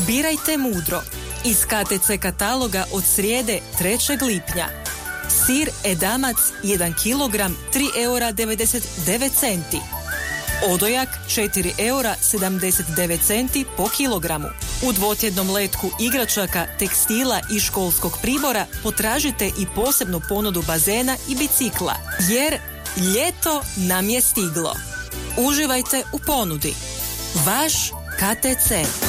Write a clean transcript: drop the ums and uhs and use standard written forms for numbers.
Birajte mudro. Iz KTC kataloga od srijede 3. lipnja. Sir Edamac 1 kg 3,99 €. Odojak 4,79 € po kilogramu. U dvotjednom letku igračaka, tekstila i školskog pribora potražite i posebnu ponudu bazena i bicikla, jer ljeto nam je stiglo. Uživajte u ponudi. Vaš KTC.